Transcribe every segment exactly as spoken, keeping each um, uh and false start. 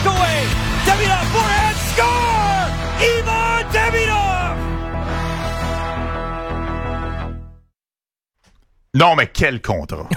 breakaway. Davidov, forehand, score! Ivan Davidov! Non, mais quel contrat!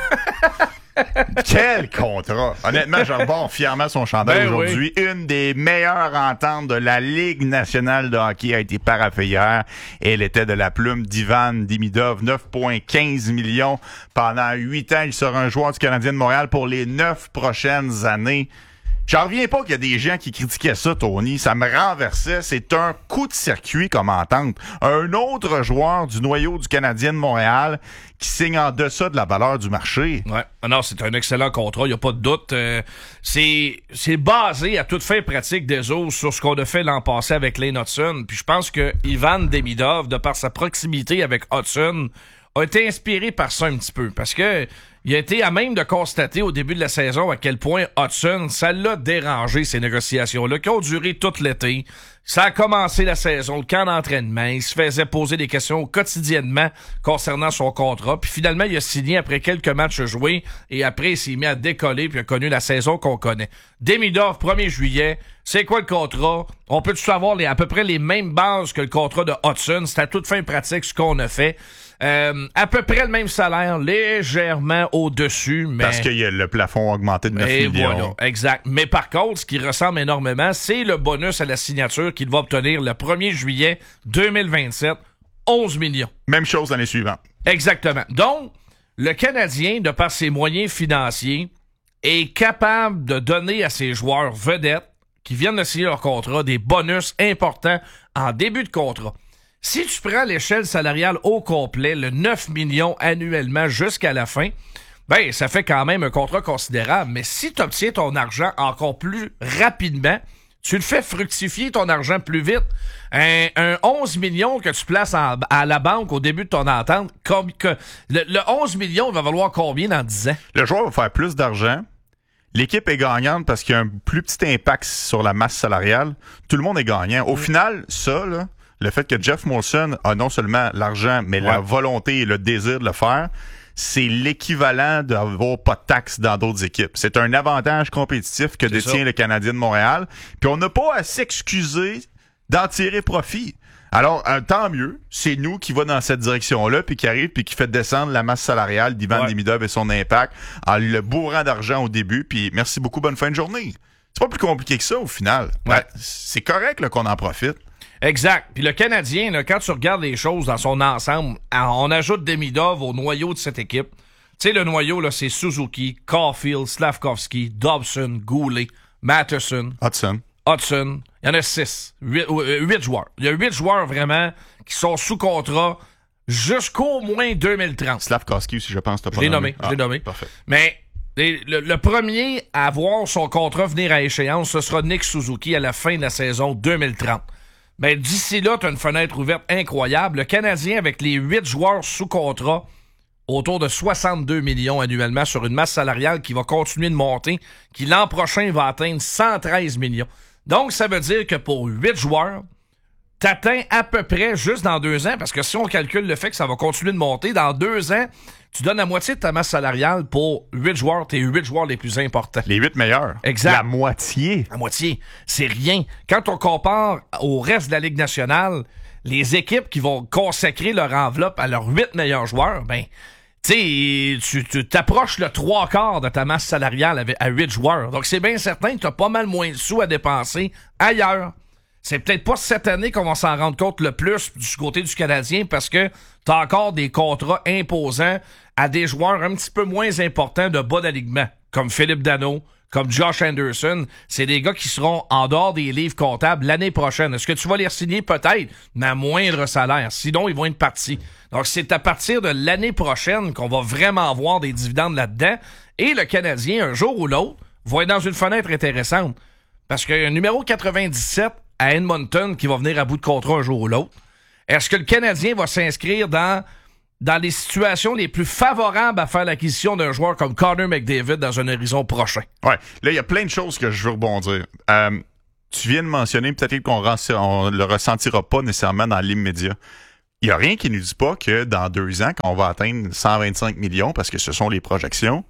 Quel contrat! Honnêtement, je rebord fièrement son chandail ben aujourd'hui. Oui. Une des meilleures ententes de la Ligue nationale de hockey a été paraphée hier. Elle était de la plume d'Ivan Demidov. neuf virgule quinze millions pendant huit ans. Il sera un joueur du Canadien de Montréal pour les neuf prochaines années. J'en reviens pas qu'il y a des gens qui critiquaient ça, Tony. Ça me renversait. C'est un coup de circuit comme entente. Un autre joueur du noyau du Canadien de Montréal qui signe en deçà de la valeur du marché. Ouais. Non, c'est un excellent contrat, il n'y a pas de doute. Euh, c'est, c'est basé à toute fin pratique des autres sur ce qu'on a fait l'an passé avec Lane Hudson. Puis je pense que Ivan Demidov, de par sa proximité avec Hudson, a été inspiré par ça un petit peu. Parce que il a été à même de constater au début de la saison à quel point Hudson, ça l'a dérangé, ces négociations-là, qui ont duré tout l'été. Ça a commencé la saison, le camp d'entraînement. Il se faisait poser des questions quotidiennement concernant son contrat. Puis finalement, il a signé après quelques matchs joués. Et après, il s'est mis à décoller puis a connu la saison qu'on connaît. Demidov, premier juillet. C'est quoi le contrat? On peut-tu avoir les, à peu près les mêmes bases que le contrat de Hudson? C'est à toute fin pratique ce qu'on a fait. Euh, à peu près le même salaire, légèrement au-dessus. Mais... Parce que y a le plafond a augmenté de neuf Et millions. Voilà, exact. Mais par contre, ce qui ressemble énormément, c'est le bonus à la signature qu'il va obtenir le premier juillet deux mille vingt-sept, onze millions. Même chose l'année suivante. Exactement. Donc, le Canadien, de par ses moyens financiers, est capable de donner à ses joueurs vedettes qui viennent de signer leur contrat des bonus importants en début de contrat. Si tu prends l'échelle salariale au complet, le neuf millions annuellement jusqu'à la fin, ben ça fait quand même un contrat considérable. Mais si tu obtiens ton argent encore plus rapidement, tu le fais fructifier ton argent plus vite. Un, un onze millions que tu places en, à la banque au début de ton entente, comme que le, le onze millions va valoir combien dans dix ans? Le joueur va faire plus d'argent. L'équipe est gagnante parce qu'il y a un plus petit impact sur la masse salariale. Tout le monde est gagnant. Au mmh. final, ça, là, le fait que Jeff Molson a non seulement l'argent, mais ouais. la volonté et le désir de le faire, c'est l'équivalent d'avoir pas de taxes dans d'autres équipes. C'est un avantage compétitif que c'est détient ça. Le Canadien de Montréal. Puis on n'a pas à s'excuser d'en tirer profit. Alors, euh, tant mieux, c'est nous qui va dans cette direction-là, puis qui arrive, puis qui fait descendre la masse salariale d'Ivan ouais. Demidov et son impact en le bourrant d'argent au début, puis merci beaucoup, bonne fin de journée. C'est pas plus compliqué que ça, au final. Ouais. Ben, c'est correct là, qu'on en profite. Exact. Puis le Canadien, là, quand tu regardes les choses dans son ensemble, on ajoute Demidov au noyau de cette équipe. Tu sais, le noyau, là, c'est Suzuki, Caulfield, Slavkovski, Dobson, Goulet, Matterson, Hudson. Hudson. Il y en a six. Huit, euh, huit joueurs. Il y a huit joueurs vraiment qui sont sous contrat jusqu'au moins deux mille trente. Slavkovski aussi, je pense. T'as pas je l'ai nommé. nommé. Je l'ai ah, nommé. Parfait. Mais le, le premier à voir son contrat venir à échéance, ce sera Nick Suzuki à la fin de la saison deux mille trente. Ben, d'ici là, tu as une fenêtre ouverte incroyable. Le Canadien, avec les huit joueurs sous contrat, autour de soixante-deux millions annuellement sur une masse salariale qui va continuer de monter, qui l'an prochain va atteindre cent treize millions. Donc, ça veut dire que pour huit joueurs, t'atteins à peu près juste dans deux ans, parce que si on calcule le fait que ça va continuer de monter, dans deux ans, tu donnes la moitié de ta masse salariale pour huit joueurs, tes huit joueurs les plus importants. Les huit meilleurs. Exact. La moitié. La moitié. C'est rien. Quand on compare au reste de la Ligue nationale, les équipes qui vont consacrer leur enveloppe à leurs huit meilleurs joueurs, ben, tu sais, tu, tu t'approches le trois quarts de ta masse salariale avec, à huit joueurs. Donc, c'est bien certain que tu as pas mal moins de sous à dépenser ailleurs. C'est peut-être pas cette année qu'on va s'en rendre compte le plus du côté du Canadien parce que t'as encore des contrats imposants à des joueurs un petit peu moins importants de bas d'alignement, comme Philippe Danault, comme Josh Anderson. C'est des gars qui seront en dehors des livres comptables l'année prochaine. Est-ce que tu vas les signer? Peut-être, mais à moindre salaire. Sinon, ils vont être partis. Donc, c'est à partir de l'année prochaine qu'on va vraiment voir des dividendes là-dedans. Et le Canadien, un jour ou l'autre, va être dans une fenêtre intéressante. Parce qu'il y a un numéro quatre-vingt-dix-sept à Edmonton qui va venir à bout de contrat un jour ou l'autre. Est-ce que le Canadien va s'inscrire dans, dans les situations les plus favorables à faire l'acquisition d'un joueur comme Connor McDavid dans un horizon prochain? Ouais. Là, il y a plein de choses que je veux rebondir. Euh, tu viens de mentionner, peut-être qu'on ne le ressentira pas nécessairement dans l'immédiat. Il n'y a rien qui ne nous dit pas que dans deux ans, quand on va atteindre cent vingt-cinq millions, parce que ce sont les projections,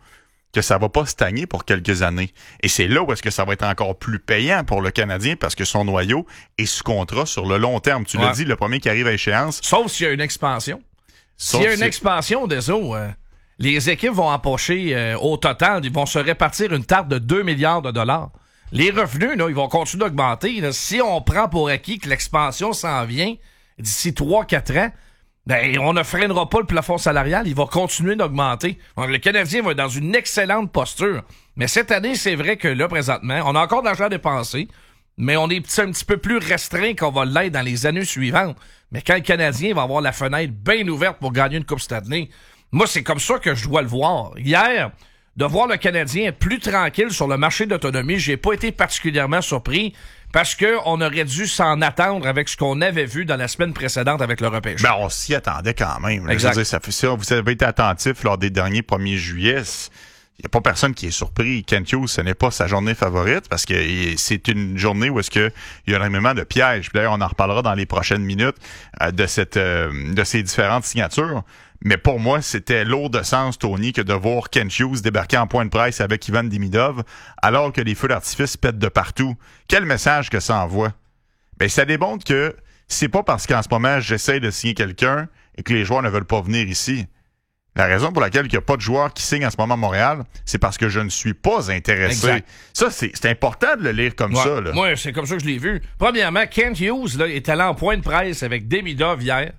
que ça va pas stagner pour quelques années. Et c'est là où est-ce que ça va être encore plus payant pour le Canadien parce que son noyau est sous contrat sur le long terme. Tu ouais. l'as dit, le premier qui arrive à échéance. Sauf s'il y a une expansion. Sauf s'il y a une si... expansion des eaux, euh, les équipes vont empocher euh, au total, ils vont se répartir une tarte de deux milliards de dollars. Les revenus, là, ils vont continuer d'augmenter. Là. Si on prend pour acquis que l'expansion s'en vient d'ici trois à quatre ans, ben, on ne freinera pas le plafond salarial, il va continuer d'augmenter. Donc, le Canadien va être dans une excellente posture. Mais cette année, c'est vrai que là, présentement, on a encore de l'argent à dépenser, mais on est un petit peu plus restreint qu'on va l'être dans les années suivantes. Mais quand le Canadien va avoir la fenêtre bien ouverte pour gagner une Coupe cette année, moi, c'est comme ça que je dois le voir. Hier, de voir le Canadien être plus tranquille sur le marché d'autonomie, j'ai pas été particulièrement surpris. Parce qu'on aurait dû s'en attendre avec ce qu'on avait vu dans la semaine précédente avec le repêchage. Ben, on s'y attendait quand même. Exact. Je veux dire, ça fait ça. Vous avez été attentif lors des derniers premiers juillet. Il n'y a pas personne qui est surpris. Kent Hughes, ce n'est pas sa journée favorite parce que c'est une journée où est-ce que il y a énormément de pièges. Puis d'ailleurs, on en reparlera dans les prochaines minutes euh, de cette euh, de ces différentes signatures. Mais pour moi, c'était lourd de sens, Tony, que de voir Kent Hughes débarquer en point de presse avec Ivan Demidov, alors que les feux d'artifice pètent de partout. Quel message que ça envoie? Ben, ça démontre que c'est pas parce qu'en ce moment, j'essaie de signer quelqu'un et que les joueurs ne veulent pas venir ici. La raison pour laquelle il n'y a pas de joueurs qui signent en ce moment à Montréal, c'est parce que je ne suis pas intéressé. Exact. Ça, c'est, c'est important de le lire comme ouais. ça. Là. Moi, c'est comme ça que je l'ai vu. Premièrement, Kent Hughes là, est allé en point de presse avec Demidov hier,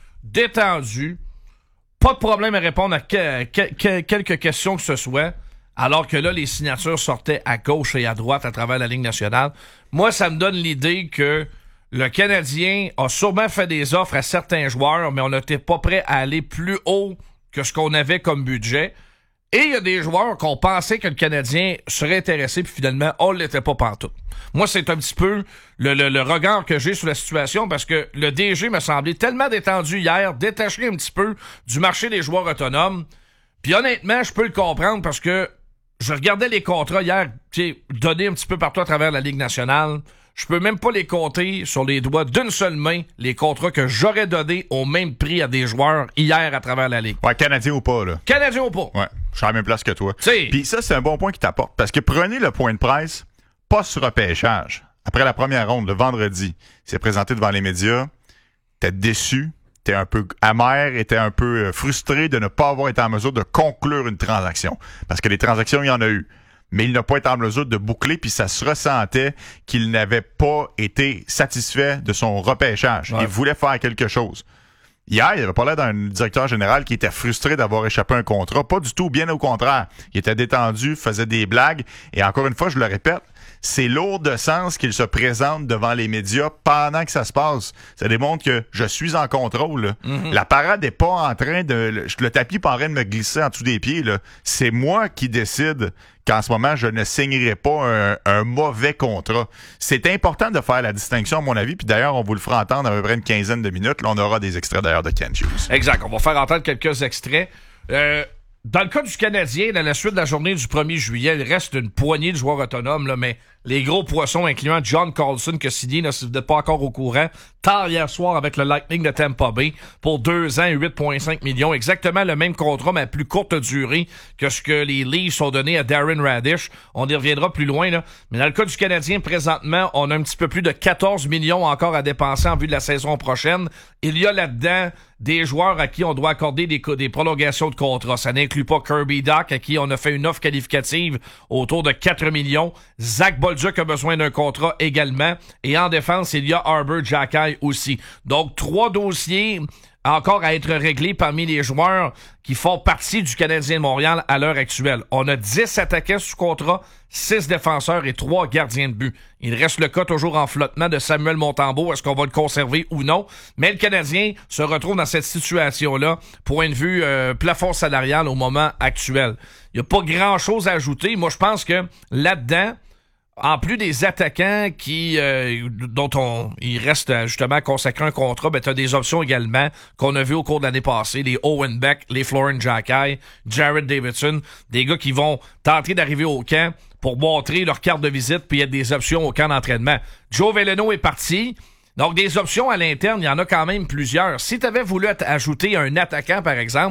détendu, pas de problème à répondre à que, que, que, quelques questions que ce soit, alors que là, les signatures sortaient à gauche et à droite à travers la Ligue nationale. Moi, ça me donne l'idée que le Canadien a sûrement fait des offres à certains joueurs, mais on n'était pas prêt à aller plus haut que ce qu'on avait comme budget. Et il y a des joueurs qu'on pensait que le Canadien serait intéressé, puis finalement, on ne l'était pas pantoute. Moi, c'est un petit peu le, le, le regard que j'ai sur la situation, parce que le D G m'a semblé tellement détendu hier, détaché un petit peu du marché des joueurs autonomes. Puis honnêtement, je peux le comprendre, parce que je regardais les contrats hier, tu sais, donnés un petit peu partout à travers la Ligue nationale. Je peux même pas les compter sur les doigts d'une seule main, les contrats que j'aurais donnés au même prix à des joueurs hier à travers la Ligue. Ouais, Canadien ou pas, là. Canadien ou pas. Ouais, je suis à la même place que toi. T'sais... Puis ça, c'est un bon point qui t'apporte. Parce que prenez le point de presse, pas sur repêchage. Après la première ronde, le vendredi, il s'est présenté devant les médias. T'es déçu, t'es un peu amer et t'es un peu frustré de ne pas avoir été en mesure de conclure une transaction. Parce que les transactions, il y en a eu. Mais il n'a pas été en mesure de boucler, puis ça se ressentait qu'il n'avait pas été satisfait de son repêchage. Ouais. Il voulait faire quelque chose. Hier, il avait parlé d'un directeur général qui était frustré d'avoir échappé à un contrat. Pas du tout, bien au contraire. Il était détendu, faisait des blagues. Et encore une fois, je le répète, c'est lourd de sens qu'il se présente devant les médias pendant que ça se passe. Ça démontre que je suis en contrôle. Mm-hmm. La parade n'est pas en train de... Le, le tapis n'est pas en train de me glisser en dessous des pieds. Là. C'est moi qui décide qu'en ce moment, je ne signerai pas un, un mauvais contrat. C'est important de faire la distinction, à mon avis. Puis d'ailleurs, on vous le fera entendre à peu près une quinzaine de minutes. Là, on aura des extraits d'ailleurs de Kent Hughes. Exact. On va faire entendre quelques extraits. Euh... Dans le cas du Canadien, dans la suite de la journée du premier juillet, il reste une poignée de joueurs autonomes, là, mais les gros poissons, incluant John Carlson, que signé, là, si vous n'êtes pas encore au courant, tard hier soir avec le Lightning de Tampa Bay, pour deux ans et huit virgule cinq millions. Exactement le même contrat, mais à plus courte durée que ce que les Leafs ont donné à Darren Radish. On y reviendra plus loin, là. Mais dans le cas du Canadien, présentement, on a un petit peu plus de quatorze millions encore à dépenser en vue de la saison prochaine. Il y a là-dedans des joueurs à qui on doit accorder des, des prolongations de contrat. Ça n'inclut pas Kirby Dach, à qui on a fait une offre qualificative autour de quatre millions. Zach Bolduc a besoin d'un contrat également. Et en défense, il y a Arber Xhekaj aussi. Donc, trois dossiers encore à être réglés parmi les joueurs qui font partie du Canadien de Montréal à l'heure actuelle. On a dix attaquants sous contrat, six défenseurs et trois gardiens de but. Il reste le cas toujours en flottement de Samuel Montembeault. Est-ce qu'on va le conserver ou non? Mais le Canadien se retrouve dans cette situation-là, point de vue euh, plafond salarial au moment actuel. Il n'y a pas grand-chose à ajouter. Moi, je pense que là-dedans, en plus des attaquants qui euh, dont on il reste justement consacré un contrat, ben t'as des options également qu'on a vu au cours de l'année passée, les Owen Beck, les Florent Xhekaj, Jared Davidson, des gars qui vont tenter d'arriver au camp pour montrer leur carte de visite puis il y a des options au camp d'entraînement. Joe Veleno est parti. Donc, des options à l'interne, il y en a quand même plusieurs. Si tu avais voulu ajouter un attaquant, par exemple,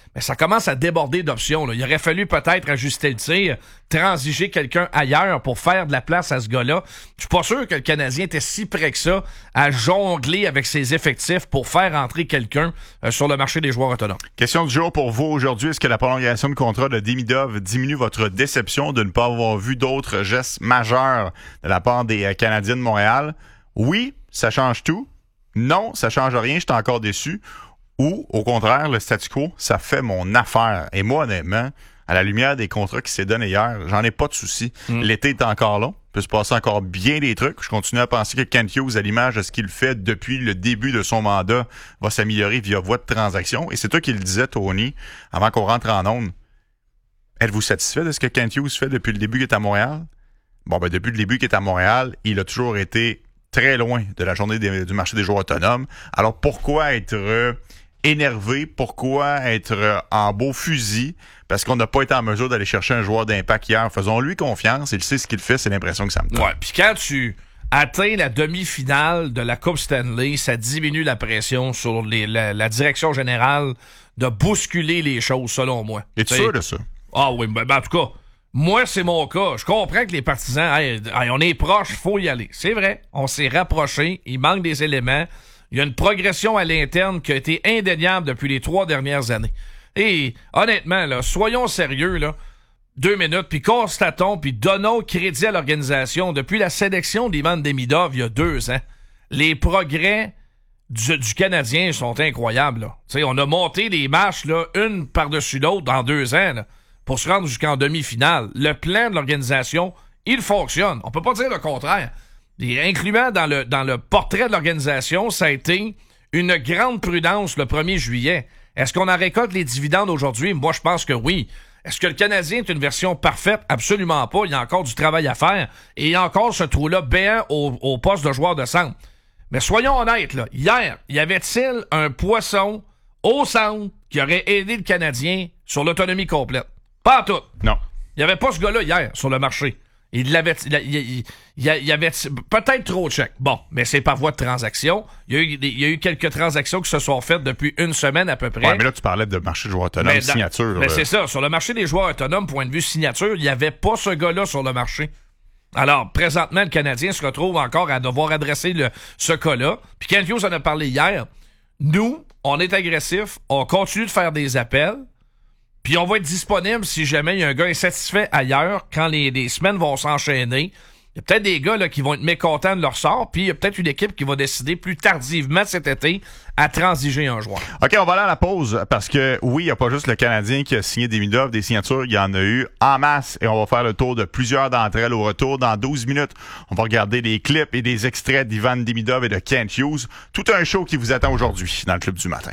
mais ça commence à déborder d'options. Là. Il aurait fallu peut-être ajuster le tir, transiger quelqu'un ailleurs pour faire de la place à ce gars-là. Je suis pas sûr que le Canadien était si près que ça à jongler avec ses effectifs pour faire entrer quelqu'un euh, sur le marché des joueurs autonomes. Question du jour pour vous aujourd'hui. Est-ce que la prolongation de contrat de Demidov diminue votre déception de ne pas avoir vu d'autres gestes majeurs de la part des euh, Canadiens de Montréal? Oui, ça change tout. Non, ça change rien. Je suis encore déçu. Ou, au contraire, le statu quo, ça fait mon affaire. Et moi, honnêtement, à la lumière des contrats qui s'est donné hier, j'en ai pas de souci. Mm. L'été est encore long. Il peut se passer encore bien des trucs. Je continue à penser que Kent Hughes, à l'image de ce qu'il fait depuis le début de son mandat, va s'améliorer via voie de transaction. Et c'est toi qui le disais, Tony, avant qu'on rentre en onde. Êtes-vous satisfait de ce que Kent Hughes fait depuis le début qu'il est à Montréal? Bon, ben depuis le début qu'il est à Montréal, il a toujours été très loin de la journée des, du marché des joueurs autonomes. Alors, pourquoi être... Euh, énervé, pourquoi être en beau fusil? Parce qu'on n'a pas été en mesure d'aller chercher un joueur d'impact hier. Faisons-lui confiance, il sait ce qu'il fait, c'est l'impression que ça me donne. Ouais, puis quand tu atteins la demi-finale de la Coupe Stanley, ça diminue la pression sur les, la, la direction générale de bousculer les choses, selon moi. Es-tu sûr de ça? Ah oui, ben, ben en tout cas, moi, c'est mon cas. Je comprends que les partisans, hey, hey, on est proche, faut y aller. C'est vrai, on s'est rapprochés, il manque des éléments. Il y a une progression à l'interne qui a été indéniable depuis les trois dernières années. Et honnêtement, là, soyons sérieux, là, deux minutes, puis constatons, puis donnons crédit à l'organisation. Depuis la sélection d'Ivan Demidov il y a deux ans, les progrès du, du Canadien sont incroyables. Là. T'sais, on a monté des marches, là, une par-dessus l'autre dans deux ans, là, pour se rendre jusqu'en demi-finale. Le plan de l'organisation, il fonctionne. On peut pas dire le contraire. Et incluant dans le, dans le portrait de l'organisation, ça a été une grande prudence le premier juillet. Est-ce qu'on en récolte les dividendes aujourd'hui? Moi, je pense que oui. Est-ce que le Canadien est une version parfaite? Absolument pas. Il y a encore du travail à faire. Et il y a encore ce trou-là béant au, au poste de joueur de centre. Mais soyons honnêtes, là. Hier, y avait-il un poisson au centre qui aurait aidé le Canadien sur l'autonomie complète? Pas en tout. Non. Il n'y avait pas ce gars-là hier sur le marché. Il l'avait, il, il, il, il y avait peut-être trop de chèques. Bon, mais c'est par voie de transaction. Il y a eu, il y a eu quelques transactions qui se sont faites depuis une semaine à peu près. Ouais, mais là, tu parlais de marché de joueurs autonomes, mais signature. Mais c'est ça. Sur le marché des joueurs autonomes, point de vue signature, il n'y avait pas ce gars-là sur le marché. Alors, présentement, le Canadien se retrouve encore à devoir adresser le, ce cas-là. Puis Kent Hughes en a parlé hier. Nous, on est agressif, on continue de faire des appels. Puis on va être disponible si jamais il y a un gars insatisfait ailleurs, quand les, les semaines vont s'enchaîner. Il y a peut-être des gars là, qui vont être mécontents de leur sort, puis il y a peut-être une équipe qui va décider plus tardivement cet été à transiger un joueur. OK, on va aller à la pause, parce que oui, il n'y a pas juste le Canadien qui a signé des Demidov, des signatures, il y en a eu en masse, et on va faire le tour de plusieurs d'entre elles au retour dans douze minutes. On va regarder des clips et des extraits d'Ivan Demidov et de Kent Hughes. Tout un show qui vous attend aujourd'hui dans le Club du matin.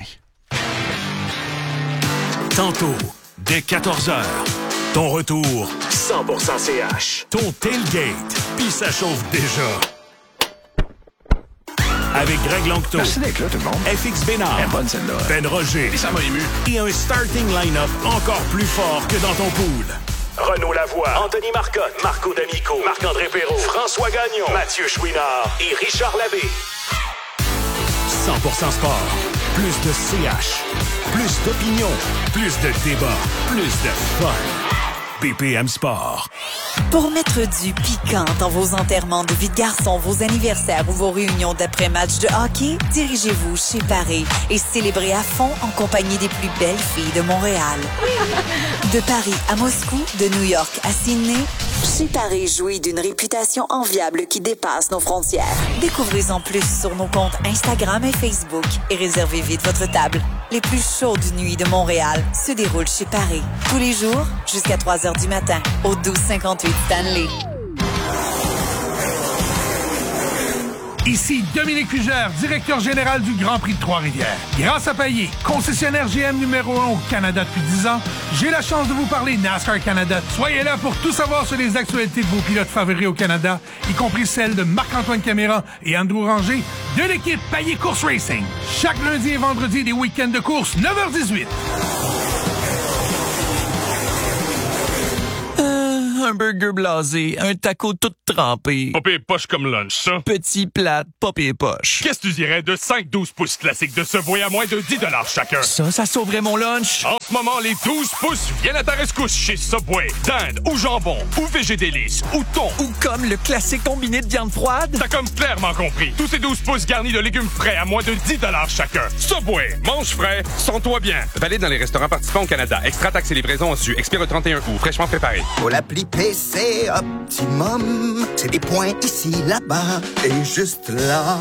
Tantôt, dès quatorze heures, ton retour cent pour cent C H. Ton tailgate, puis ça chauffe déjà. Avec Greg Longto, merci d'être là, tout le monde. F X Bénard, elle est bonne celle-là. Ben Roger, et ça m'a ému. Et un starting line-up encore plus fort que dans ton pool. Renaud Lavoie, Anthony Marcotte, Marco D'Amico, Marc-André Perrault, François Gagnon, Mathieu Chouinard et Richard Labbé. cent pour cent sport. Plus de C H. Plus d'opinion. Plus de débat. Plus de fun. B P M Sport. Pour mettre du piquant dans vos enterrements de vie de garçon, vos anniversaires ou vos réunions d'après-match de hockey, dirigez-vous chez Paris et célébrez à fond en compagnie des plus belles filles de Montréal. De Paris à Moscou, de New York à Sydney, chez Paris jouit d'une réputation enviable qui dépasse nos frontières. Découvrez-en plus sur nos comptes Instagram et Facebook et réservez vite votre table. Les plus chaudes nuits de Montréal se déroulent chez Paris. Tous les jours, jusqu'à trois heures du matin, au douze cinquante-huit Stanley. Ici Dominique Fugère, directeur général du Grand Prix de Trois-Rivières. Grâce à Payet, concessionnaire G M numéro un au Canada depuis dix ans, j'ai la chance de vous parler NASCAR Canada. Soyez là pour tout savoir sur les actualités de vos pilotes favoris au Canada, y compris celles de Marc-Antoine Caméra et Andrew Ranger de l'équipe Payet Course Racing. Chaque lundi et vendredi des week-ends de course, neuf heures dix-huit. Un burger blasé, un taco tout trempé. Pas pire poche comme lunch, ça. Petit plat, pas pire poche. Qu'est-ce que tu dirais de cinq douze pouces classiques de Subway à moins de dix dollars chacun? Ça, ça sauverait mon lunch. En ce moment, les douze pouces viennent à ta rescousse chez Subway. Dinde ou jambon ou végédélice ou thon. Ou comme le classique combiné de viande froide. T'as comme clairement compris. Tous ces douze pouces garnis de légumes frais à moins de dix dollars chacun. Subway, mange frais, sens-toi bien. Valide dans les restaurants participants au Canada. Extra taxes et livraison en su. Expire le trente et un août. Fraîchement préparé. Pour l'appli P C Optimum, c'est des points ici, là-bas et juste là.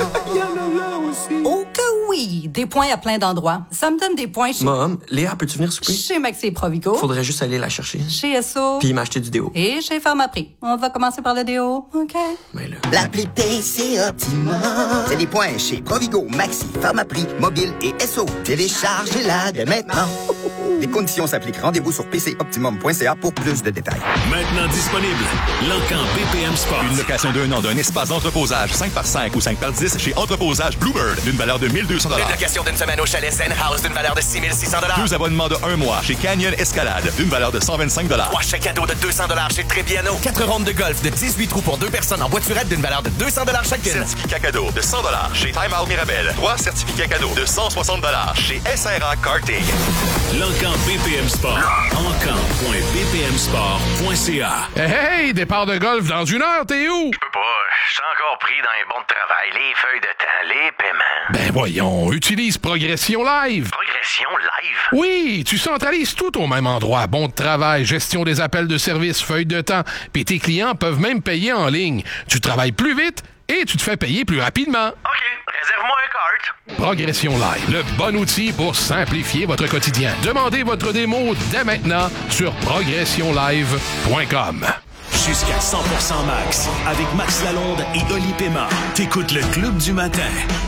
Oh que oui! Des points à plein d'endroits. Ça me donne des points chez... Mom, Léa, peux-tu venir souper? Chez Maxi Provigo. Faudrait juste aller la chercher. Chez S O. Puis m'acheter du déo. Et chez Pharmaprix. On va commencer par le déo, OK? Mais là... L'appli P C Optimum, c'est des points chez Provigo, Maxi, Pharmaprix, Mobile et S O. Téléchargez-la dès maintenant. Les conditions s'appliquent. Rendez-vous sur p c optimum point c a pour plus de détails. Maintenant disponible, L'Encan B P M Sport. Une location d'un an d'un espace d'entreposage cinq par cinq ou cinq par dix chez Entreposage Bluebird d'une valeur de mille deux cents dollars. Une location d'une semaine au chalet Zen House d'une valeur de six mille six cents dollars. Deux abonnements de un mois chez Canyon Escalade d'une valeur de cent vingt-cinq dollars. Trois chèques cadeaux de deux cents dollars chez Trebbiano. Quatre rondes de golf de dix-huit trous pour deux personnes en voiturette d'une valeur de deux cents dollars chacune. Certificat cadeau de cent dollars chez Time Out Mirabel. Trois certificats cadeaux de cent soixante dollars chez S R A Karting. L'Encan B P M Sport. encan point b p m sport point c a. Hey, hey, départ de golf dans une heure, t'es où? Je peux pas, je suis encore pris dans les bons de travail, les feuilles de temps, les paiements. Ben voyons, utilise Progression Live. Progression Live? Oui, tu centralises tout au même endroit. Bon de travail, gestion des appels de service, feuilles de temps. Puis tes clients peuvent même payer en ligne. Tu travailles plus vite et tu te fais payer plus rapidement. OK, réserve-moi un cart. Progression Live, le bon outil pour simplifier votre quotidien. Demandez votre démo dès maintenant sur progression live point com. Jusqu'à cent pour cent max, avec Max Lalonde et Oli Pema. T'écoutes le Club du matin.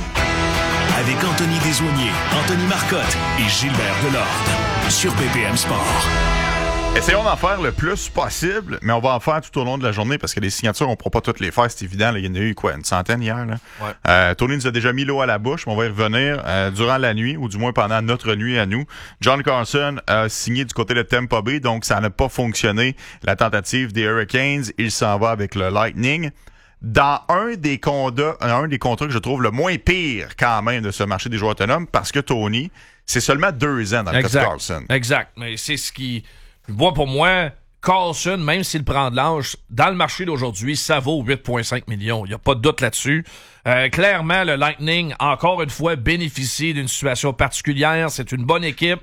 Avec Anthony Desaulniers, Anthony Marcotte et Gilbert Delorde. Sur B P M Sport. Essayons d'en faire le plus possible, mais on va en faire tout au long de la journée parce que les signatures, on ne pourra pas toutes les faire, c'est évident. Là, il y en a eu quoi, une centaine hier. Là. Ouais. Euh, Tony nous a déjà mis l'eau à la bouche, mais on va y revenir euh, durant la nuit, ou du moins pendant notre nuit à nous. John Carlson a signé du côté de Tampa Bay, donc ça n'a pas fonctionné. La tentative des Hurricanes, il s'en va avec le Lightning. Dans un des contrats, un des contrats que je trouve le moins pire quand même de ce marché des joueurs autonomes, parce que Tony, c'est seulement deux ans dans le cas de Carlson. Exact, mais c'est ce qui... Moi, pour moi, Carlson, même s'il prend de l'âge, dans le marché d'aujourd'hui, ça vaut huit virgule cinq millions. Il n'y a pas de doute là-dessus. Euh, clairement, le Lightning, encore une fois, bénéficie d'une situation particulière. C'est une bonne équipe.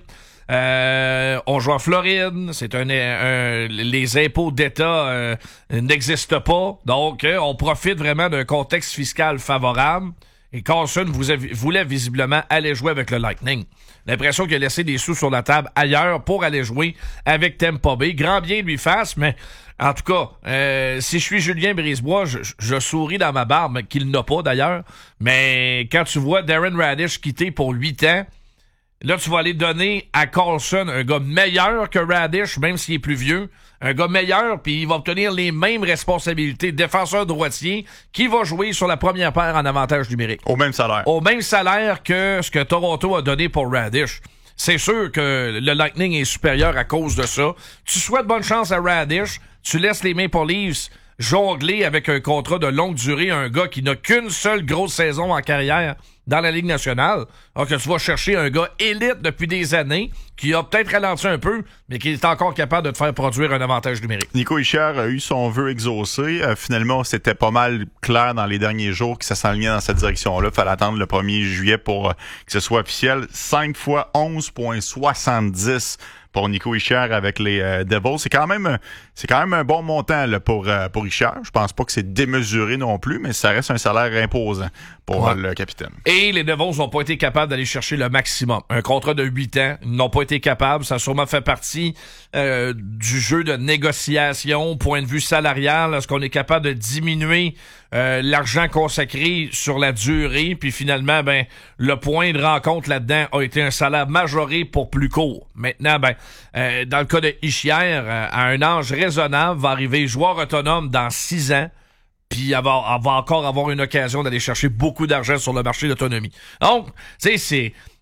Euh, on joue en Floride. C'est un, un les impôts d'État euh, n'existent pas. Donc, euh, on profite vraiment d'un contexte fiscal favorable. Et Carlson vous a, voulait visiblement aller jouer avec le Lightning. L'impression qu'il a laissé des sous sur la table ailleurs pour aller jouer avec Tampa Bay. Grand bien lui fasse, mais en tout cas, euh, si je suis Julien Brisebois, je, je souris dans ma barbe, qu'il n'a pas d'ailleurs. Mais quand tu vois Darren Radish quitter pour huit ans, là, tu vas aller donner à Carlson un gars meilleur que Radish, même s'il est plus vieux. Un gars meilleur, puis il va obtenir les mêmes responsabilités. Défenseur droitier qui va jouer sur la première paire en avantage numérique. Au même salaire. Au même salaire que ce que Toronto a donné pour Radish. C'est sûr que le Lightning est supérieur à cause de ça. Tu souhaites bonne chance à Radish. Tu laisses les Maple Leafs jongler avec un contrat de longue durée, un gars qui n'a qu'une seule grosse saison en carrière dans la Ligue nationale, alors que tu vas chercher un gars élite depuis des années, qui a peut-être ralenti un peu, mais qui est encore capable de te faire produire un avantage numérique. Nico Hischier a eu son vœu exaucé. Euh, finalement, c'était pas mal clair dans les derniers jours que ça s'enlignait dans cette direction-là. Il fallait attendre le premier juillet pour euh, que ce soit officiel. cinq fois onze virgule soixante-dix pour Nico Hischier avec les euh, Devils. C'est quand même c'est quand même un bon montant là, pour, euh, pour Hischier. Je pense pas que c'est démesuré non plus, mais ça reste un salaire imposant pour ouais. euh, le capitaine. Et les Devils n'ont pas été capables d'aller chercher le maximum. Un contrat de huit ans, ils n'ont pas été capables. Ça a sûrement fait partie euh, du jeu de négociation, point de vue salarial. Est-ce qu'on est capable de diminuer euh, l'argent consacré sur la durée? Puis finalement, ben le point de rencontre là-dedans a été un salaire majoré pour plus court. Maintenant, ben euh, dans le cas de Hischier, euh, à un âge raisonnable, va arriver joueur autonome dans six ans. Puis elle va, elle va encore avoir une occasion d'aller chercher beaucoup d'argent sur le marché d'autonomie. Donc, tu sais, c'est...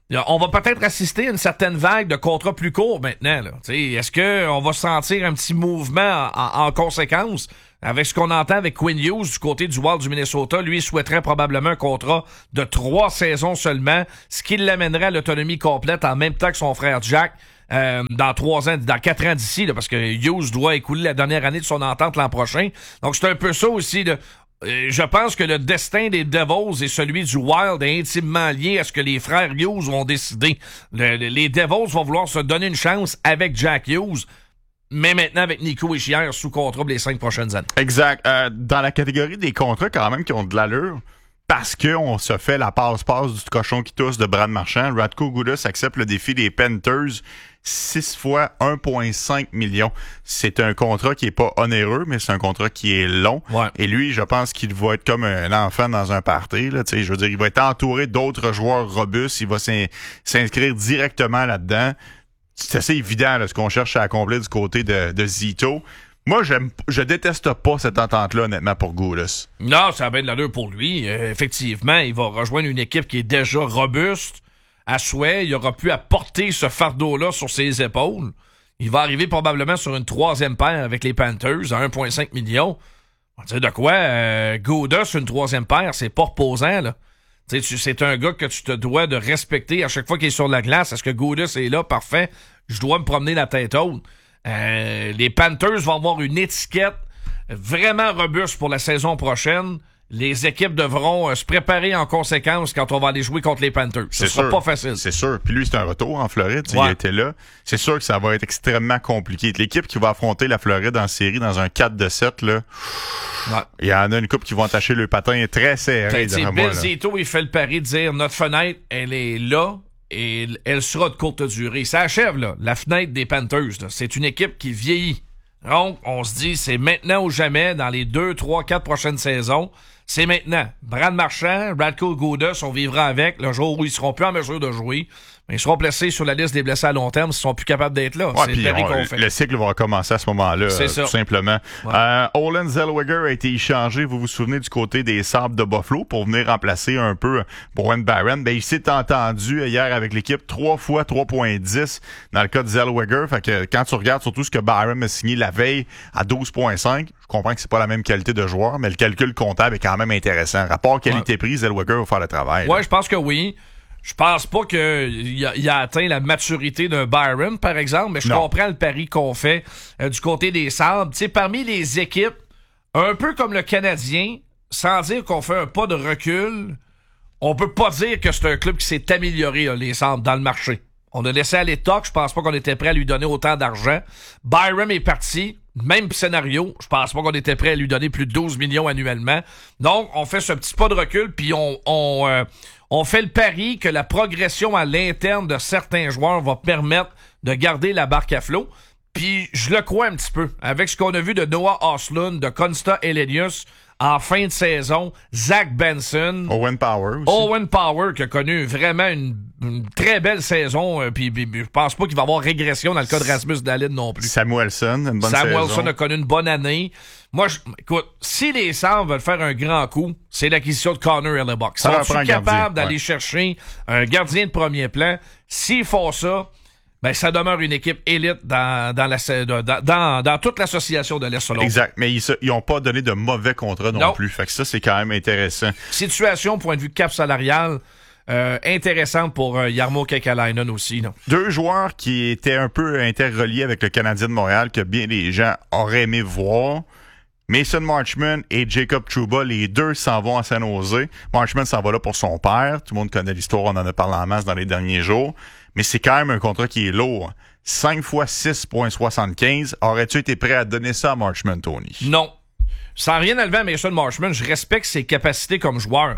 On va peut-être assister à une certaine vague de contrats plus courts maintenant. Là. Est-ce qu'on va sentir un petit mouvement en, en conséquence? Avec ce qu'on entend avec Quinn Hughes du côté du Wild du Minnesota, lui souhaiterait probablement un contrat de trois saisons seulement, ce qui l'amènerait à l'autonomie complète en même temps que son frère Jack euh, dans trois ans, dans quatre ans d'ici, là, parce que Hughes doit écouler la dernière année de son entente l'an prochain. Donc c'est un peu ça aussi. Là. Je pense que le destin des Devils et celui du Wild est intimement lié à ce que les frères Hughes vont décider. Le, le, les Devils vont vouloir se donner une chance avec Jack Hughes, mais maintenant avec Nico Hischier sous contrat pour les cinq prochaines années. Exact. Euh, dans la catégorie des contrats quand même qui ont de l'allure, parce qu'on se fait la passe-passe du cochon qui tousse de Brad Marchand, Radko Gudas accepte le défi des Panthers six fois un virgule cinq million. C'est un contrat qui est pas onéreux, mais c'est un contrat qui est long. Ouais. Et lui, je pense qu'il va être comme un enfant dans un party. Là, je veux dire, il va être entouré d'autres joueurs robustes. Il va s'in- s'inscrire directement là-dedans. C'est assez évident là, ce qu'on cherche à accomplir du côté de, de Zito. Moi, j'aime, je déteste pas cette entente-là, honnêtement, pour Gudas. Non, ça a bien de l'allure pour lui. Euh, effectivement, il va rejoindre une équipe qui est déjà robuste. À souhait, il aura pu apporter ce fardeau-là sur ses épaules. Il va arriver probablement sur une troisième paire avec les Panthers à un virgule cinq million. On va dire de quoi? Euh, Gudas, une troisième paire, c'est pas reposant, là. Tu sais, c'est un gars que tu te dois de respecter à chaque fois qu'il est sur la glace. Est-ce que Gudas est là? Parfait. Je dois me promener la tête haute. Euh, les Panthers vont avoir une étiquette vraiment robuste pour la saison prochaine. Les équipes devront euh, se préparer en conséquence quand on va aller jouer contre les Panthers. Ce C'est sera sûr, pas facile. C'est sûr. Puis lui, c'est un retour en Floride. Ouais. Il était là. C'est sûr que ça va être extrêmement compliqué. L'équipe qui va affronter la Floride en série dans un quatre de sept, là, ouais. il y en a une couple qui vont attacher le patin très serré. Bill moi, là. Zito, il fait le pari de dire notre fenêtre, elle est là et elle sera de courte durée. Ça achève, là, la fenêtre des Panthers. Là. C'est une équipe qui vieillit. Donc, on se dit, c'est maintenant ou jamais dans les deux, trois, quatre prochaines saisons. C'est maintenant. Brad Marchand, Radko Gudas, on vivra avec le jour où ils seront plus en mesure de jouer. Mais ils seront placés sur la liste des blessés à long terme s'ils sont plus capables d'être là. Ouais, c'est puis le pari on- qu'on fait. Le cycle va recommencer à ce moment-là, C'est euh, ça. tout simplement. Ouais. Euh, Olen Zellweger a été échangé, vous vous souvenez, du côté des Sabres de Buffalo pour venir remplacer un peu Bowen Barron. Ben, il s'est entendu hier avec l'équipe trois fois trois virgule dix dans le cas de Zellweger. Fait que quand tu regardes surtout ce que Barron a signé la veille à douze virgule cinq, je comprends que c'est pas la même qualité de joueur, mais le calcul comptable est quand même intéressant. Rapport qualité-prix, Zellweger va faire le travail. Ouais, là. je pense que oui. Je pense pas qu'il a, il a atteint la maturité d'un Byron, par exemple, mais je Non. comprends le pari qu'on fait euh, du côté des Sabres. Tu sais, parmi les équipes, un peu comme le Canadien, sans dire qu'on fait un pas de recul, on peut pas dire que c'est un club qui s'est amélioré, là, les Sabres, dans le marché. On a laissé aller Tuck, je pense pas qu'on était prêt à lui donner autant d'argent. Byron est parti, même scénario, je pense pas qu'on était prêt à lui donner plus de douze millions annuellement. Donc, on fait ce petit pas de recul, puis on, on, euh, on fait le pari que la progression à l'interne de certains joueurs va permettre de garder la barque à flot. Puis, je le crois un petit peu. Avec ce qu'on a vu de Noah Östlund, de Konsta Elenius en fin de saison, Zach Benson, Owen Power aussi. Owen Power qui a connu vraiment une, une très belle saison. euh, Puis puis- puis je pense pas qu'il va y avoir régression dans le cas de Rasmus Dahlin non plus. Samuelson, une bonne Samuelson saison. a connu une bonne année. Moi, je, écoute, si les Sabres veulent faire un grand coup, c'est l'acquisition de Connor Hellebuck. Ça leur Sont-ils prend un gardien, capables d'aller ouais. chercher un gardien de premier plan? S'ils font ça, ben ça demeure une équipe élite dans, dans, la, dans, dans, dans toute l'association de l'Est selon moi. Exact, mais ils se- ils ont pas donné de mauvais contrats non, Non. plus. Fait que ça, c'est quand même intéressant. Situation, point de vue cap salarial, euh, intéressante pour euh, Jarmo Kekalainen aussi. Non? Deux joueurs qui étaient un peu interreliés avec le Canadien de Montréal, que bien les gens auraient aimé voir. Mason Marchman et Jacob Trouba, les deux s'en vont à San Jose. Marchman s'en va là pour son père. Tout le monde connaît l'histoire, on en a parlé en masse dans les derniers jours. Mais c'est quand même un contrat qui est lourd. cinq fois six virgule soixante-quinze. Aurais-tu été prêt à donner ça à Marchman, Tony? Non. Sans rien enlever à Mason Marchman, je respecte ses capacités comme joueur.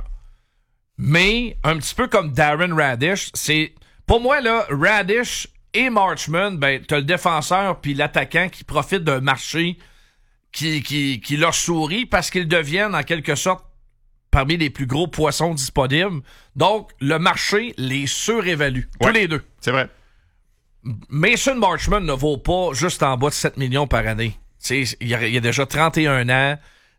Mais, un petit peu comme Darren Radish, c'est... Pour moi, là, Radish et Marchman, ben, t'as le défenseur puis l'attaquant qui profitent d'un marché qui, qui, qui leur sourit parce qu'ils deviennent, en quelque sorte, parmi les plus gros poissons disponibles. Donc, le marché les surévalue. Ouais, tous les deux. C'est vrai. Mason Marchman ne vaut pas juste en bas de sept millions par année. Tu sais, il a, il a déjà trente et un ans.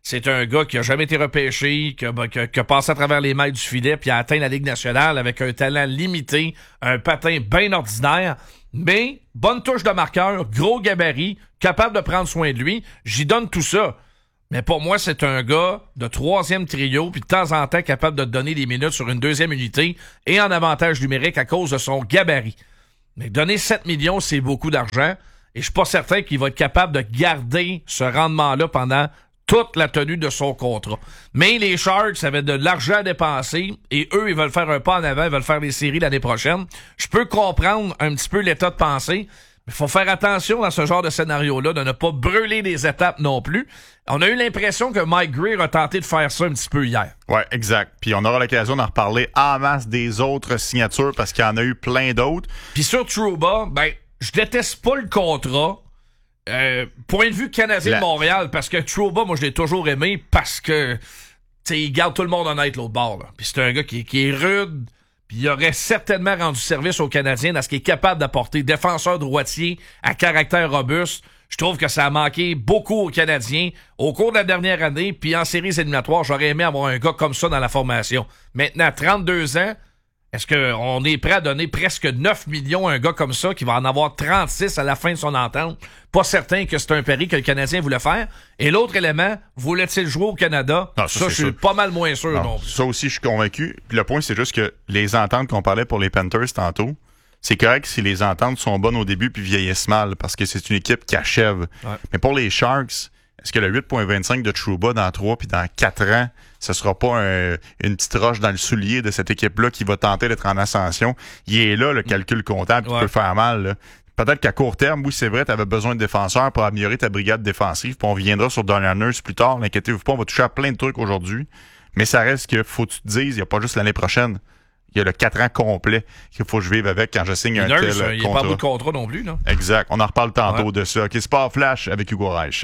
c'est un gars qui a jamais été repêché, qui a, qui a, qui a passé à travers les mailles du filet, puis a atteint la Ligue nationale avec un talent limité, un patin bien ordinaire, mais bonne touche de marqueur, gros gabarit, capable de prendre soin de lui. J'y donne tout ça. Mais pour moi, c'est un gars de troisième trio, puis de temps en temps capable de te donner des minutes sur une deuxième unité et en avantage numérique à cause de son gabarit. Mais donner sept millions, c'est beaucoup d'argent, et je suis pas certain qu'il va être capable de garder ce rendement-là pendant toute la tenue de son contrat. Mais les Sharks avaient de l'argent à dépenser, et eux, ils veulent faire un pas en avant, ils veulent faire des séries l'année prochaine. Je peux comprendre un petit peu l'état de pensée, il faut faire attention dans ce genre de scénario-là, de ne pas brûler les étapes non plus. On a eu l'impression que Mike Greer a tenté de faire ça un petit peu hier. Ouais, exact. Puis on aura l'occasion d'en reparler en masse des autres signatures parce qu'il y en a eu plein d'autres. Puis sur Trouba, ben, je déteste pas le contrat. Euh, point de vue Canadien La... de Montréal, parce que Trouba, moi, je l'ai toujours aimé parce que, tu sais, il garde tout le monde honnête l'autre bord, là. Puis c'est un gars qui, qui est rude. Puis il aurait certainement rendu service aux Canadiens dans ce qu'il est capable d'apporter. Défenseur droitier à caractère robuste. Je trouve que ça a manqué beaucoup aux Canadiens au cours de la dernière année. Puis en séries éliminatoires, j'aurais aimé avoir un gars comme ça dans la formation. Maintenant, trente-deux ans, est-ce qu'on est prêt à donner presque neuf millions à un gars comme ça qui va en avoir trente-six à la fin de son entente? Pas certain que c'est un pari que le Canadien voulait faire. Et l'autre élément, voulait-il jouer au Canada? Non, ça, ça je suis sûr. pas mal moins sûr. Non, non. Ça aussi, je suis convaincu. Puis le point, c'est juste que les ententes qu'on parlait pour les Panthers tantôt, c'est correct si les ententes sont bonnes au début puis vieillissent mal parce que c'est une équipe qui achève. Ouais. Mais pour les Sharks, est-ce que le huit virgule vingt-cinq de Trouba dans trois puis dans quatre ans, ce sera pas un, une petite roche dans le soulier de cette équipe-là qui va tenter d'être en ascension? Il est là, le calcul comptable, qui ouais. peut faire mal. Là. Peut-être qu'à court terme, oui, c'est vrai, tu avais besoin de défenseurs pour améliorer ta brigade défensive. Puis on reviendra sur Darnell Nurse plus tard. N'inquiétez-vous pas, on va toucher à plein de trucs aujourd'hui. Mais ça reste que faut que tu te dises, il n'y a pas juste l'année prochaine. Il y a le quatre ans complet qu'il faut que je vive avec quand je signe un Nurse, tel il contrat. Il n'y a pas beaucoup de contrat non plus. Là. Exact. On en reparle tantôt ouais. de ça. OK, Sport Flash avec Hugo Reich.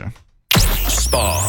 Sport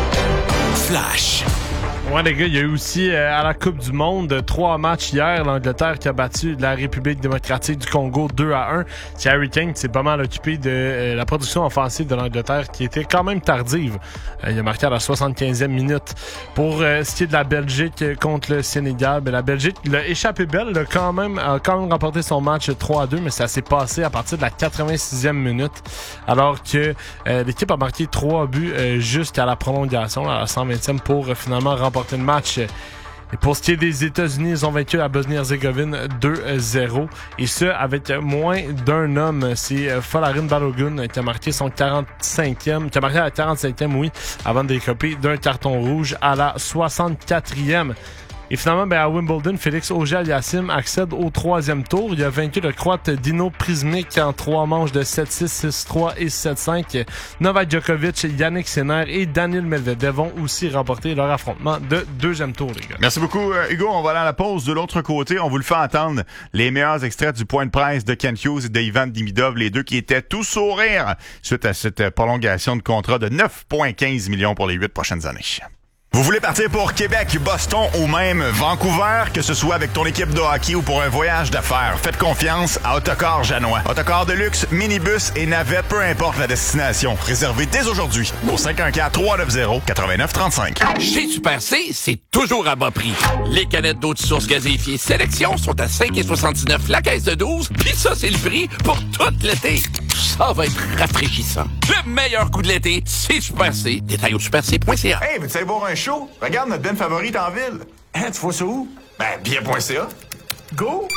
Flash. Ouais, les gars, il y a eu aussi euh, à la Coupe du Monde trois matchs hier. L'Angleterre qui a battu la République démocratique du Congo deux à un. C'est Harry Kane qui s'est pas mal occupé de euh, la production offensive de l'Angleterre qui était quand même tardive. Euh, il a marqué à la soixante-quinzième minute. Pour euh, ce qui est de la Belgique contre le Sénégal, ben, la Belgique l'a échappé belle, l'a quand même, a quand même remporté son match trois à deux, mais ça s'est passé à partir de la quatre-vingt-sixième minute. Alors que euh, l'équipe a marqué trois buts euh, jusqu'à la prolongation, à la cent vingtième, pour euh, finalement remporter le match. Et pour ce qui est des États-Unis, ils ont vaincu la Bosnie-Herzégovine deux à zéro. Et ce, avec moins d'un homme. C'est Folarin Balogun qui a marqué son quarante-cinquième, qui a marqué à la quarante-cinquième, oui, avant de décoper d'un carton rouge à la soixante-quatrième. Et finalement, ben, à Wimbledon, Félix Auger-Aliassime accède au troisième tour. Il a vaincu le Croate Dino Prizmic en trois manches de sept six, six trois et sept cinq. Novak Djokovic, Yannick Sinner et Daniil Medvedev vont aussi remporter leur affrontement de deuxième tour, les gars. Merci beaucoup, euh, Hugo. On va aller à la pause. De l'autre côté, on vous le fait entendre les meilleurs extraits du point de presse de Kent Hughes et d'Ivan Demidov, les deux qui étaient tout sourire suite à cette prolongation de contrat de neuf virgule quinze millions pour les huit prochaines années. Vous voulez partir pour Québec, Boston ou même Vancouver, que ce soit avec ton équipe de hockey ou pour un voyage d'affaires, faites confiance à Autocar Janois. Autocar de luxe, minibus et navette, peu importe la destination. Réservez dès aujourd'hui au cinq un quatre, trois neuf zéro, neuf neuf trois cinq. Chez Super C, c'est toujours à bas prix. Les canettes d'eau de source gazéifiées Sélection sont à cinq soixante-dix-neuf la caisse de douze, puis ça, c'est le prix pour tout l'été. Ça va être rafraîchissant. Le meilleur coup de l'été, c'est Super C. Détail au super c point c a. Hey, veux-tu aller voir un show? Regarde notre band favorite en ville. Hein, tu vois ça où? Ben, billet point c a. Go!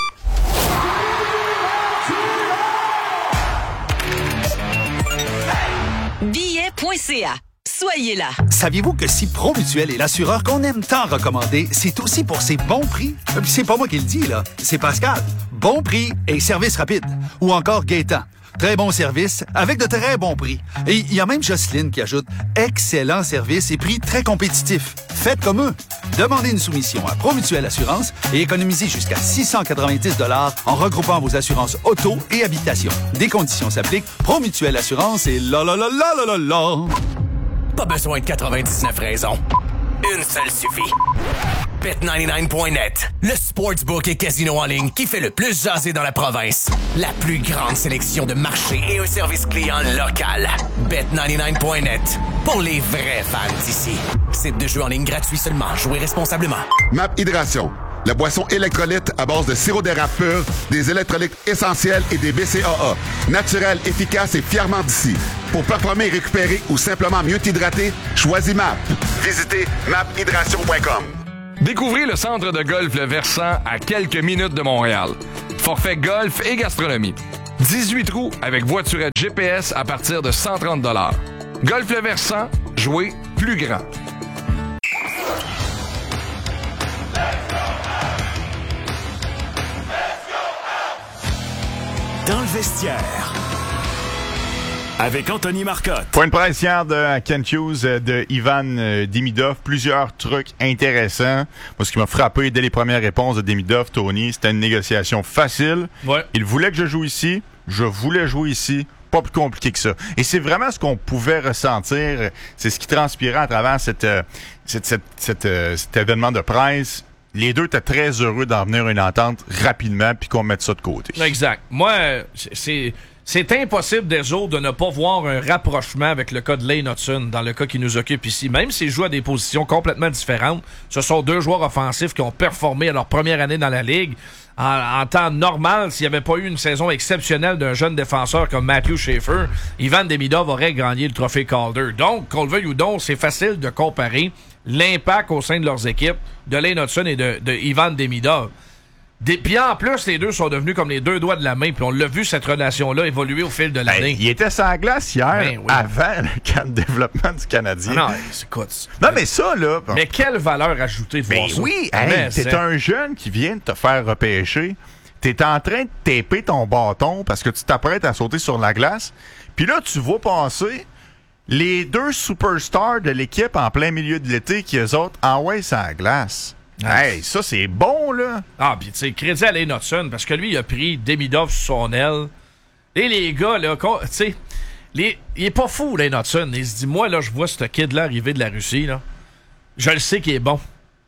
billet point c a. Soyez là. Saviez-vous que si Promutuel est l'assureur qu'on aime tant recommander, c'est aussi pour ses bons prix? Puis c'est pas moi qui le dis, là. C'est Pascal. Bon prix et service rapide. Ou encore Gaétan. Très bon service, avec de très bons prix. Et il y a même Jocelyne qui ajoute « Excellent service et prix très compétitifs ». Faites comme eux. Demandez une soumission à Promutuel Assurance et économisez jusqu'à six cent quatre-vingt-dix dollars en regroupant vos assurances auto et habitation. Des conditions s'appliquent. Promutuel Assurance et la la la la la la la. Pas besoin de quatre-vingt-dix-neuf raisons. Une seule suffit. bet quatre-vingt-dix-neuf point net, le sportsbook et casino en ligne qui fait le plus jaser dans la province. La plus grande sélection de marchés et un service client local. bet quatre-vingt-dix-neuf point net, pour les vrais fans d'ici. Site de jeu en ligne gratuit seulement. Jouez responsablement. Map Hydration, la boisson électrolyte à base de sirop d'érable pur, des électrolytes essentiels et des B C A A. Naturel, efficace et fièrement d'ici. Pour performer, récupérer ou simplement mieux t'hydrater, choisis M A P. Visitez map hydration point com. Découvrez le centre de golf Le Versant à quelques minutes de Montréal. Forfait golf et gastronomie. dix-huit trous avec voiturette G P S à partir de cent trente dollars. Golf Le Versant, jouez plus grand. Dans le vestiaire, avec Anthony Marcotte. Point de presse hier de Kent Hughes, de Ivan Demidov. Plusieurs trucs intéressants. Moi, ce qui m'a frappé dès les premières réponses de Demidov, Tony, c'était une négociation facile. Ouais. Il voulait que je joue ici. Je voulais jouer ici. Pas plus compliqué que ça. Et c'est vraiment ce qu'on pouvait ressentir. C'est ce qui transpirait à travers cette, cette, cette, cette, cet événement de presse. Les deux étaient très heureux d'en venir à une entente rapidement puis qu'on mette ça de côté. Exact. Moi, c'est... C'est impossible des autres de ne pas voir un rapprochement avec le cas de Lane Hudson, dans le cas qui nous occupe ici. Même s'ils jouent à des positions complètement différentes, ce sont deux joueurs offensifs qui ont performé à leur première année dans la Ligue. En, en temps normal, s'il n'y avait pas eu une saison exceptionnelle d'un jeune défenseur comme Matthew Schaefer, Ivan Demidov aurait gagné le trophée Calder. Donc, qu'on le veuille ou non, c'est facile de comparer l'impact au sein de leurs équipes de Lane Hudson et de, de Ivan Demidov. Des, puis en plus, les deux sont devenus comme les deux doigts de la main. Puis on l'a vu, cette relation-là, évoluer au fil de l'année. Hey, il était sur la glace hier, ben oui. avant le camp de développement du Canadien. Ah non, écoute. Non, mais ça, là... Mais quelle valeur ajoutée de ben voir ça. Oui, hey, t'es un jeune qui vient de te faire repêcher. T'es en train de taper ton bâton parce que tu t'apprêtes à sauter sur la glace. Puis là, tu vois passer les deux superstars de l'équipe en plein milieu de l'été qui, eux autres, envoient sur la glace. Hey, ça, c'est bon, là. Ah, pis tu sais, crédit à Lane Hudson, parce que lui, il a pris Demidov sur son aile. Et les gars, là, tu sais, il est pas fou, Lane Hudson. Il se dit, moi, là, je vois ce kid-là arriver de la Russie, là. Je le sais qu'il est bon.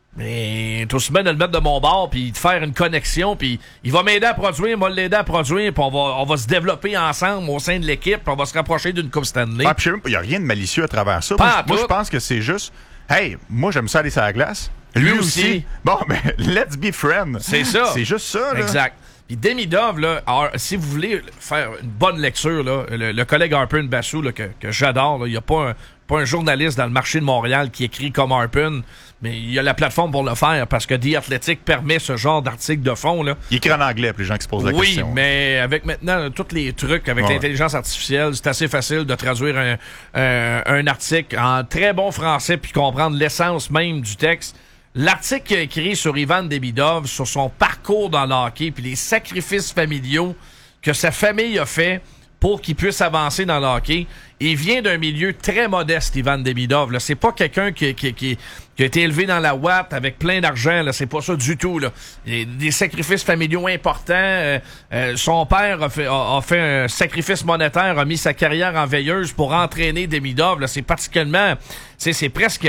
Mais t'as aussi bien de le mettre de mon bord, puis de faire une connexion, puis il va m'aider à produire, moi l'aider à produire, puis on va, on va se développer ensemble au sein de l'équipe, puis on va se rapprocher d'une Coupe Stanley. Ah, puis il n'y a rien de malicieux à travers ça. Pas Moi, je pense que c'est juste, hey, moi, j'aime ça aller sur la glace. Lui, Lui aussi. aussi. Bon, ben, let's be friends. C'est ça. C'est juste ça, là. Exact. Puis Demidov, là, alors, si vous voulez faire une bonne lecture, là, le, le collègue Harpin Bassou, là, que, que j'adore, il n'y a pas un, pas un journaliste dans le marché de Montréal qui écrit comme Harpin, mais il y a la plateforme pour le faire parce que The Athletic permet ce genre d'article de fond. Là. Il écrit en anglais pour les gens qui se posent la oui, question. Oui, mais avec maintenant tous les trucs, avec ouais. l'intelligence artificielle, c'est assez facile de traduire un, un, un article en très bon français puis comprendre l'essence même du texte. L'article qu'il a écrit sur Ivan Demidov, sur son parcours dans le hockey, puis les sacrifices familiaux que sa famille a fait pour qu'il puisse avancer dans le hockey, il vient d'un milieu très modeste, Ivan Demidov. Là. C'est pas quelqu'un qui, qui, qui, qui a été élevé dans la ouate avec plein d'argent. Là. C'est pas ça du tout. Là. Des sacrifices familiaux importants. Euh, euh, son père a fait, a, a fait un sacrifice monétaire, a mis sa carrière en veilleuse pour entraîner Demidov. Là. C'est particulièrement... C'est, c'est presque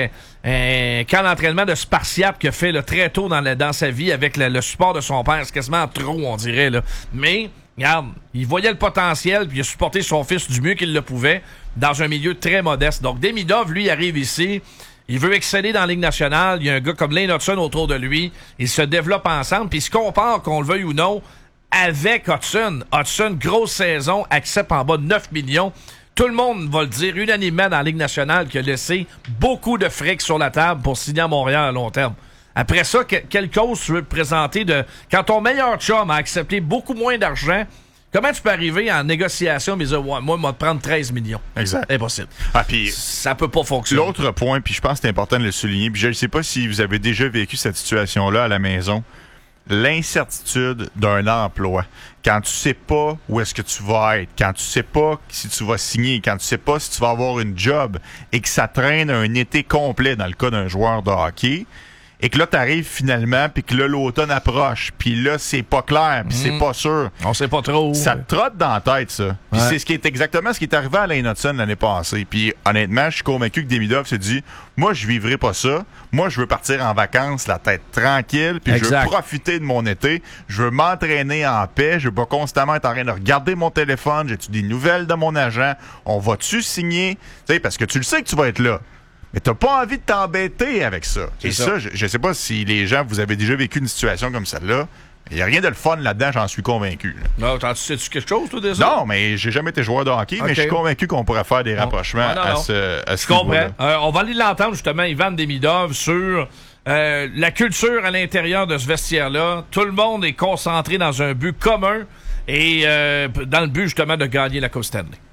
un camp d'entraînement de Spartiate qu'il a fait là, très tôt dans, la, dans sa vie avec le, le support de son père. C'est quasiment trop, on dirait. Là. Mais... Regarde, il voyait le potentiel puis il a supporté son fils du mieux qu'il le pouvait dans un milieu très modeste. Donc Demidov, lui, arrive ici, il veut exceller dans la Ligue nationale, il y a un gars comme Lane Hudson autour de lui, ils se développent ensemble puis ils se comparent, qu'on le veuille ou non, avec Hudson. Hudson, grosse saison, accepte en bas de neuf millions. Tout le monde va le dire unanimement dans la Ligue nationale qu'il a laissé beaucoup de fric sur la table pour signer à Montréal à long terme. Après ça, que, quelle cause tu veux te présenter de... Quand ton meilleur chum a accepté beaucoup moins d'argent, comment tu peux arriver en négociation et dire, ouais, moi, moi, prendre treize millions? Exact. Impossible. Ah, puis ça peut pas fonctionner. L'autre point, puis je pense que c'est important de le souligner, puis je ne sais pas si vous avez déjà vécu cette situation-là à la maison, l'incertitude d'un emploi. Quand tu sais pas où est-ce que tu vas être, quand tu sais pas si tu vas signer, quand tu sais pas si tu vas avoir une job et que ça traîne un été complet dans le cas d'un joueur de hockey, et que là, t'arrives finalement, puis que là, l'automne approche, puis là, c'est pas clair, puis mmh. c'est pas sûr. On sait pas trop. Ça te trotte dans la tête, ça. Puis ouais. c'est ce qui est exactement ce qui est arrivé à Lane Hudson l'année passée. Puis honnêtement, je suis convaincu que Demidov s'est dit, moi, je vivrai pas ça. Moi, je veux partir en vacances, la tête tranquille, puis je veux profiter de mon été. Je veux m'entraîner en paix. Je veux pas constamment être en train de regarder mon téléphone. J'ai-tu des nouvelles de mon agent? On va-tu signer? Tu sais, parce que tu le sais que tu vas être là. Mais t'as pas envie de t'embêter avec ça. C'est Et ça, ça je, je sais pas si les gens, vous avez déjà vécu une situation comme celle-là. Il n'y a rien de le fun là-dedans, j'en suis convaincu. Là. Non, t'en sais-tu quelque chose, toi, déjà? Non, mais j'ai jamais été joueur de hockey, okay. mais je suis convaincu qu'on pourrait faire des rapprochements non, non, non. à ce, à ce Je comprends. Euh, on va aller l'entendre, justement, Ivan Demidov, sur euh, la culture à l'intérieur de ce vestiaire-là. Tout le monde est concentré dans un but commun et euh, dans le but, justement, de gagner la Coupe Stanley.